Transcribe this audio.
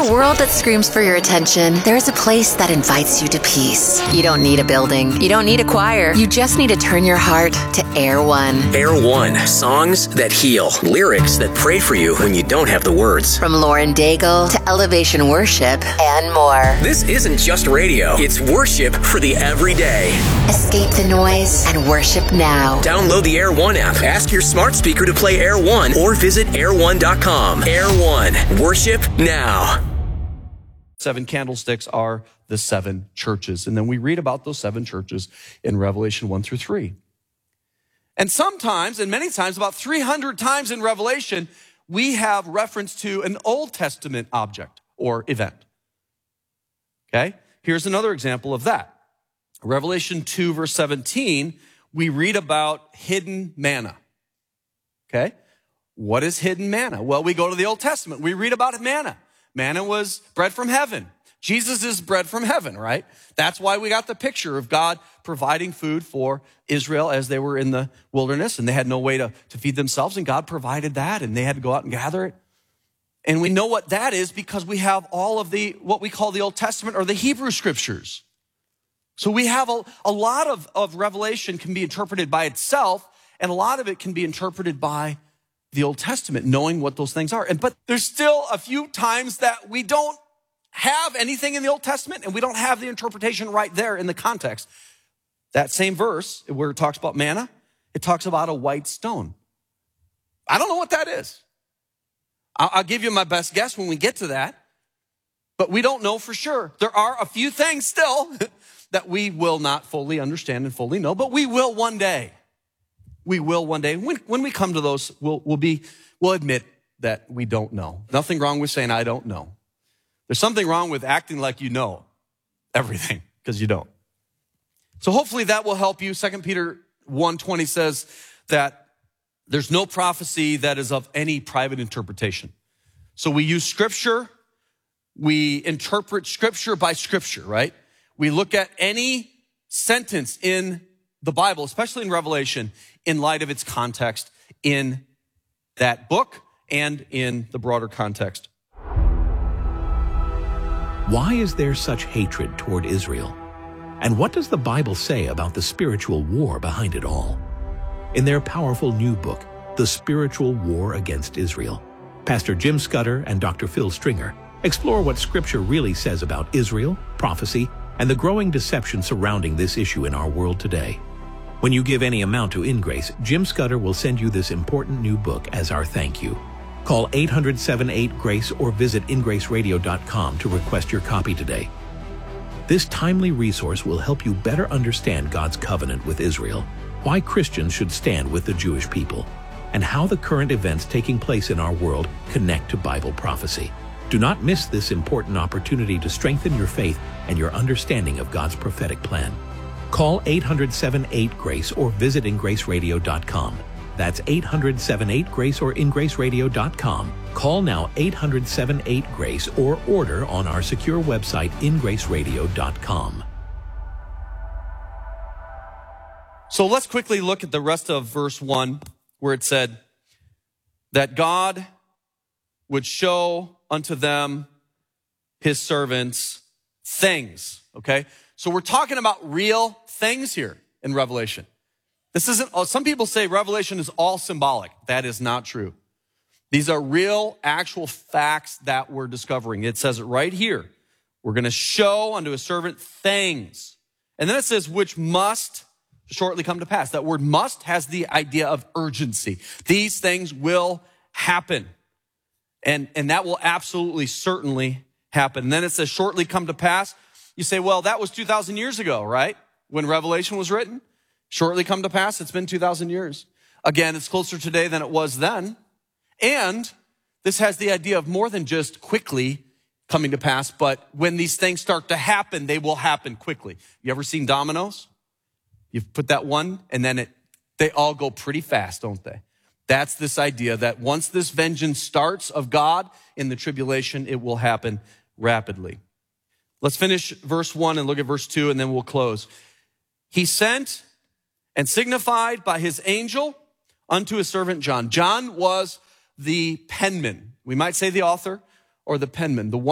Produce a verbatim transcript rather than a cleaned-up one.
a world that screams for your attention, there is a place that invites you to peace. You don't need a building. You don't need a choir. You just need to turn your heart to Air One. Air One. Songs that heal. Lyrics that pray for you when you don't have the words. From Lauren Daigle to Elevation Worship and more. This isn't just radio. It's worship for the everyday. Escape the noise and worship now. Download the Air One app. Ask your smart speaker to play Air One or visit air one dot com. Air One. Worship now. Seven candlesticks are the seven churches. And then we read about those seven churches in Revelation one through three. And sometimes, and many times, about three hundred times in Revelation, we have reference to an Old Testament object or event. Okay? Here's another example of that. Revelation two, verse seventeen, we read about hidden manna. Okay? What is hidden manna? Well, we go to the Old Testament. We read about manna. Manna was bread from heaven. Jesus is bread from heaven, right? That's why we got the picture of God providing food for Israel as they were in the wilderness and they had no way to, to feed themselves, and God provided that and they had to go out and gather it. And we know what that is because we have all of the, what we call the Old Testament or the Hebrew scriptures. So we have a, a lot of, of Revelation can be interpreted by itself, and a lot of it can be interpreted by the Old Testament, knowing what those things are. And but there's still a few times that we don't have anything in the Old Testament, and we don't have the interpretation right there in the context. That same verse where it talks about manna, it talks about a white stone. I don't know what that is. I'll, I'll give you my best guess when we get to that, but we don't know for sure. There are a few things still that we will not fully understand and fully know, but we will one day. We will one day. When, when we come to those, we'll, we'll be, we'll admit that we don't know. Nothing wrong with saying, I don't know. There's something wrong with acting like you know everything, because you don't. So hopefully that will help you. Second Peter one twenty says that there's no prophecy that is of any private interpretation. So we use scripture. We interpret scripture by scripture, right? We look at any sentence in the Bible, especially in Revelation, in light of its context in that book and in the broader context. Why is there such hatred toward Israel? And what does the Bible say about the spiritual war behind it all? In their powerful new book, The Spiritual War Against Israel, Pastor Jim Scudder and Doctor Phil Stringer explore what Scripture really says about Israel, prophecy, and the growing deception surrounding this issue in our world today. When you give any amount to InGrace, Jim Scudder will send you this important new book as our thank you. Call eight hundred, seven eight, GRACE or visit in grace radio dot com to request your copy today. This timely resource will help you better understand God's covenant with Israel, why Christians should stand with the Jewish people, and how the current events taking place in our world connect to Bible prophecy. Do not miss this important opportunity to strengthen your faith and your understanding of God's prophetic plan. Call eight hundred, seven eight, GRACE or visit in grace radio dot com. That's eight hundred, seven eight, GRACE or in grace radio dot com. Call now eight hundred, seven eight, GRACE or order on our secure website in grace radio dot com. So let's quickly look at the rest of verse one, where it said that God would show unto them, his servants, things, okay? So we're talking about real things here in Revelation. This isn't, some people say Revelation is all symbolic. That is not true. These are real, actual facts that we're discovering. It says it right here. We're going to show unto a servant things. And then it says, which must shortly come to pass. That word must has the idea of urgency. These things will happen. And, and that will absolutely, certainly happen. And then it says shortly come to pass. You say, well, that was two thousand years ago, right? When Revelation was written. Shortly come to pass, it's been two thousand years. Again, it's closer today than it was then. And this has the idea of more than just quickly coming to pass, but when these things start to happen, they will happen quickly. You ever seen dominoes? You've put that one, and then it, they all go pretty fast, don't they? That's this idea that once this vengeance starts of God in the tribulation, it will happen rapidly. Let's finish verse one and look at verse two, and then we'll close. He sent and signified by his angel unto his servant John. John was the penman. We might say the author or the penman, the one